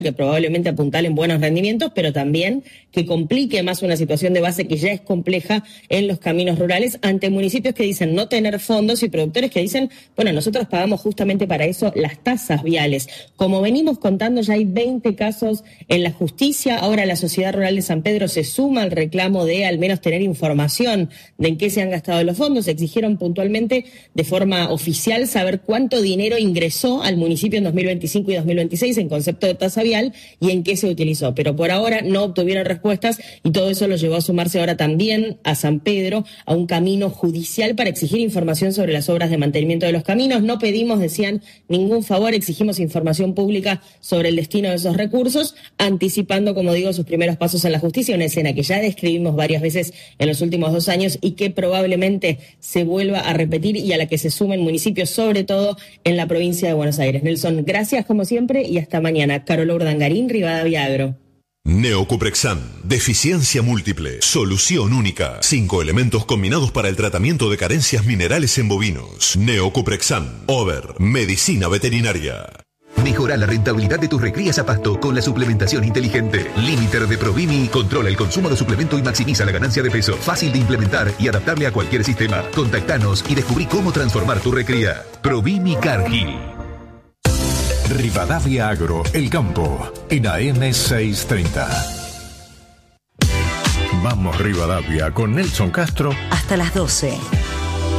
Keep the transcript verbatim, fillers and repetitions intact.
que probablemente apuntalen buenos rendimientos, pero también que complique más una situación de base que ya es compleja en los caminos rurales ante municipios que dicen no tener fondos y productores que dicen, bueno, nosotros pagamos justamente para eso las tasas viales. Como venimos contando, ya hay veinte casos en la justicia. Ahora la Sociedad Rural de San Pedro se suma al reclamo de al menos tener información de en qué se han gastado los fondos. Exigieron puntualmente de forma oficial saber cuánto dinero ingresó al municipio en dos mil veinticinco y dos mil veintiséis en concepto de tasa vial y en qué se utilizó, pero por ahora no obtuvieron respuestas y todo eso los llevó a sumarse ahora también a San Pedro a un camino judicial para exigir información sobre las obras de mantenimiento de los caminos. No pedimos, decían, ningún favor, exigimos información pública sobre el destino de esos recursos, anticipando, como digo, sus primeros pasos en la justicia, una escena que ya describimos varias veces en los últimos dos años y que probablemente se vuelva a repetir y a la que se sumen municipios, sobre todo en la provincia de Buenos Aires. Nelson, gracias como siempre y hasta mañana. Carola Urdangarín, Rivadavia Agro. Neocuprexan, deficiencia múltiple, solución única. Cinco elementos combinados para el tratamiento de carencias minerales en bovinos. Neocuprexan, Over, medicina veterinaria. Mejora la rentabilidad de tus recrías a pasto con la suplementación inteligente. Limiter de Provimi controla el consumo de suplemento y maximiza la ganancia de peso. Fácil de implementar y adaptable a cualquier sistema. Contactanos y descubrí cómo transformar tu recría. Provimi Cargill. Rivadavia Agro, el campo, en A M seiscientos treinta. Vamos Rivadavia con Nelson Castro. Hasta las doce.